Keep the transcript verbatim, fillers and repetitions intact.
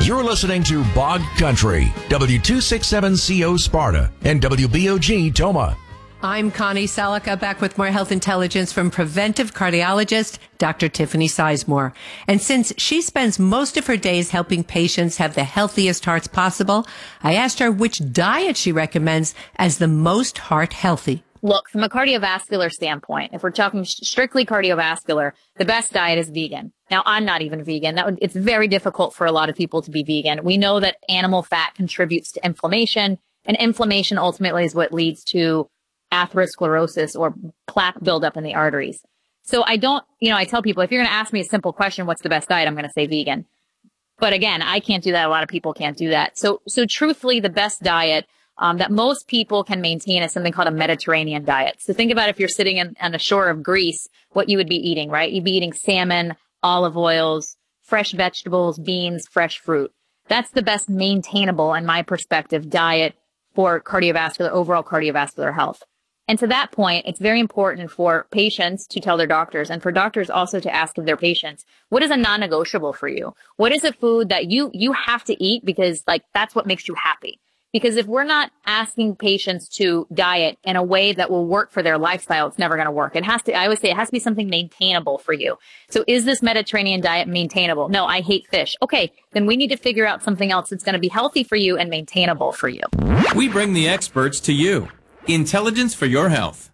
You're listening to Bog Country, W two sixty-seven C O Sparta and W B O G Toma. I'm Connie Salika, back with more health intelligence from preventive cardiologist Doctor Tiffany Sizemore. And since she spends most of her days helping patients have the healthiest hearts possible, I asked her which diet she recommends as the most heart healthy. Look, from a cardiovascular standpoint, if we're talking strictly cardiovascular, the best diet is vegan. Now, I'm not even vegan. That would, it's very difficult for a lot of people to be vegan. We know that animal fat contributes to inflammation, and inflammation ultimately is what leads to atherosclerosis or plaque buildup in the arteries. So I don't, you know, I tell people, if you're going to ask me a simple question, what's the best diet? I'm going to say vegan. But again, I can't do that. A lot of people can't do that. So, so truthfully, the best diet Um, that most people can maintain is something called a Mediterranean diet. So think about if you're sitting in, on a shore of Greece, what you would be eating, right? You'd be eating salmon, olive oils, fresh vegetables, beans, fresh fruit. That's the best maintainable, in my perspective, diet for cardiovascular, overall cardiovascular health. And to that point, it's very important for patients to tell their doctors, and for doctors also to ask of their patients, what is a non-negotiable for you? What is a food that you, you have to eat because, like, that's what makes you happy? Because if we're not asking patients to diet in a way that will work for their lifestyle, it's never going to work. It has to, I always say it has to be something maintainable for you. So is this Mediterranean diet maintainable? No, I hate fish. Okay, then we need to figure out something else that's going to be healthy for you and maintainable for you. We bring the experts to you. Intelligence for your health.